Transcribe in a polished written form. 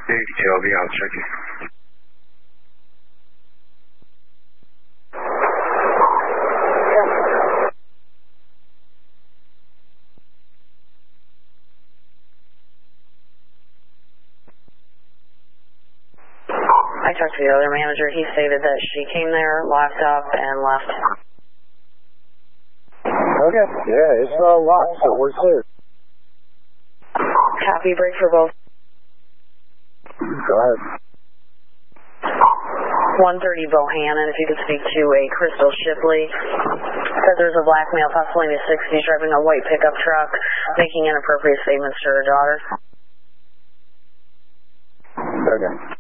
detail, I'll be out checking. I talked to the other manager. He stated that she came there, locked up, and left. Okay, yeah, it's locked, so we're clear. Copy, break for both. Go ahead. 130 Bohannon, if you could speak to a Crystal Shipley. Said there's a black male, possibly in his 60s, driving a white pickup truck, making inappropriate statements to her daughter. Okay.